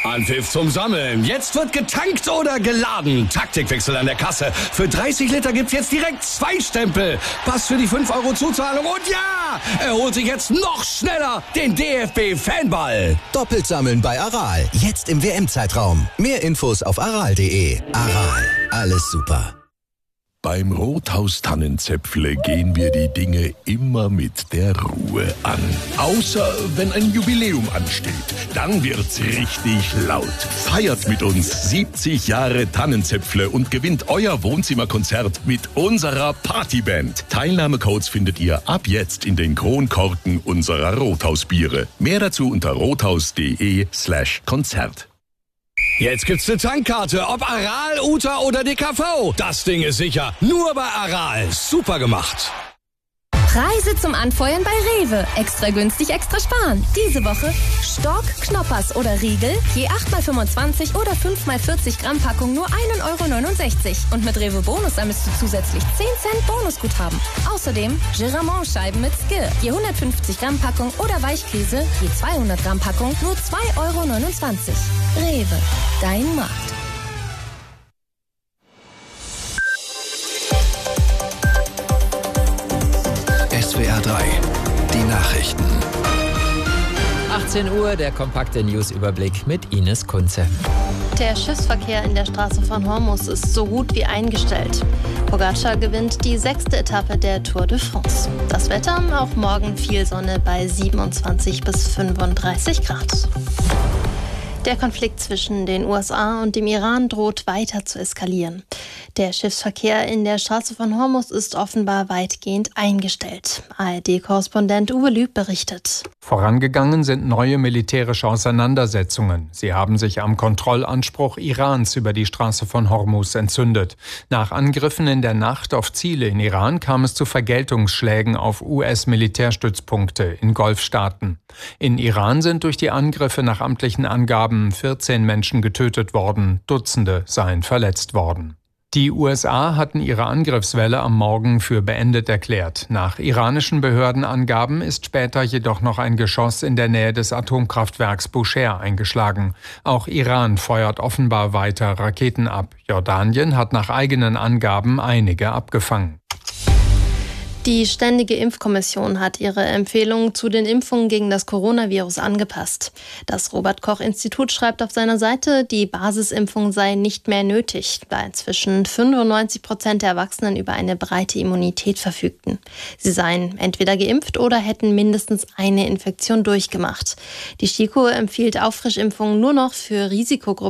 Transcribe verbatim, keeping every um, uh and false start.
Anpfiff zum Sammeln. Jetzt wird getankt oder geladen. Taktikwechsel an der Kasse. Für dreißig Liter gibt's jetzt direkt zwei Stempel. Pass für die fünf Euro Zuzahlung. Und ja, er holt sich jetzt noch schneller den D F B-Fanball. Doppelt sammeln bei Aral. Jetzt im W M-Zeitraum. Mehr Infos auf aral punkt de. Aral. Alles super. Beim Rothaus Tannenzäpfle gehen wir die Dinge immer mit der Ruhe an. Außer wenn ein Jubiläum ansteht. Dann wird's richtig laut. Feiert mit uns siebzig Jahre Tannenzäpfle und gewinnt euer Wohnzimmerkonzert mit unserer Partyband. Teilnahmecodes findet ihr ab jetzt in den Kronkorken unserer Rothausbiere. Mehr dazu unter rothaus.de slash Konzert. Jetzt gibt's eine Tankkarte, ob Aral, Uta oder D K V. Das Ding ist sicher. Nur bei Aral. Super gemacht. Preise zum Anfeuern bei Rewe. Extra günstig, extra sparen. Diese Woche Stork, Knoppers oder Riegel. Je acht mal fünfundzwanzig oder fünf mal vierzig Gramm Packung nur ein Euro neunundsechzig. Und mit Rewe Bonus sammelst du zusätzlich zehn Cent Bonusguthaben. Außerdem Giramont-Scheiben mit Skill. Je hundertfünfzig Gramm Packung oder Weichkäse. Je zweihundert Gramm Packung nur zwei Euro neunundzwanzig. Rewe, dein Markt. S W R drei, die Nachrichten. achtzehn Uhr, der kompakte News-Überblick mit Ines Kunze. Der Schiffsverkehr in der Straße von Hormuz ist so gut wie eingestellt. Pogacar gewinnt die sechste Etappe der Tour de France. Das Wetter, auch morgen viel Sonne bei siebenundzwanzig bis fünfunddreißig Grad. Der Konflikt zwischen den U S A und dem Iran droht weiter zu eskalieren. Der Schiffsverkehr in der Straße von Hormuz ist offenbar weitgehend eingestellt. A R D-Korrespondent Uwe Lüb berichtet. Vorangegangen sind neue militärische Auseinandersetzungen. Sie haben sich am Kontrollanspruch Irans über die Straße von Hormuz entzündet. Nach Angriffen in der Nacht auf Ziele in Iran kam es zu Vergeltungsschlägen auf U S-Militärstützpunkte in Golfstaaten. In Iran sind durch die Angriffe nach amtlichen Angaben vierzehn Menschen getötet worden, Dutzende seien verletzt worden. Die U S A hatten ihre Angriffswelle am Morgen für beendet erklärt. Nach iranischen Behördenangaben ist später jedoch noch ein Geschoss in der Nähe des Atomkraftwerks Bushehr eingeschlagen. Auch Iran feuert offenbar weiter Raketen ab. Jordanien hat nach eigenen Angaben einige abgefangen. Die Ständige Impfkommission hat ihre Empfehlungen zu den Impfungen gegen das Coronavirus angepasst. Das Robert-Koch-Institut schreibt auf seiner Seite, die Basisimpfung sei nicht mehr nötig, da inzwischen fünfundneunzig Prozent der Erwachsenen über eine breite Immunität verfügten. Sie seien entweder geimpft oder hätten mindestens eine Infektion durchgemacht. Die STIKO empfiehlt Auffrischimpfungen nur noch für Risikogruppen